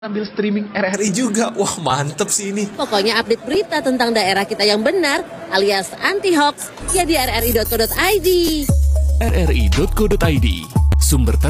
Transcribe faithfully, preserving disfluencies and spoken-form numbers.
Sambil streaming R R I juga. Wah, mantep sih ini. Pokoknya update berita tentang daerah kita yang benar alias anti hoax ya di r r i dot co dot i d. r r i dot co dot i d. Sumber